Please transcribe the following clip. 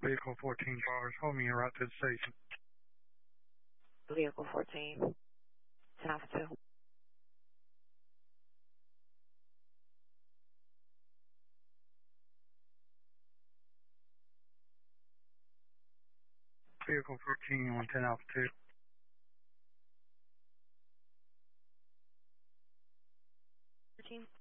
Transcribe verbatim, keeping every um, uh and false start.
Vehicle fourteen cars, hold me right to the station. Vehicle fourteen, ten off two. Vehicle fourteen on ten off two. fourteen.